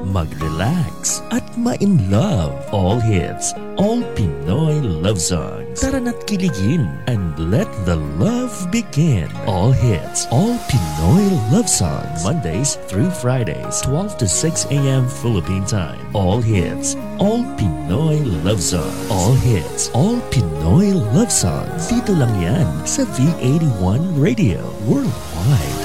mag-relax at ma-in love. All hits, all Pinoy love songs. Tara na't kiligin and let the love begin. All hits, all Pinoy love songs. Mondays through Fridays, 12 to 6 a.m. Philippine time. All hits, all Pinoy love songs. All hits, all Pinoy love songs. Dito lang yan sa V81 Radio Worldwide.